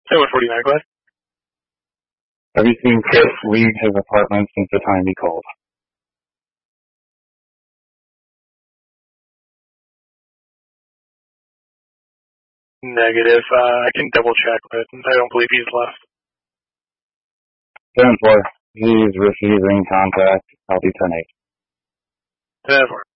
749, go ahead. Have you seen Chris leave his apartment since the time he called? Negative. I can double check, but I don't believe he's left. 10-4. He's receiving contact. I'll be 10-8. 10-4.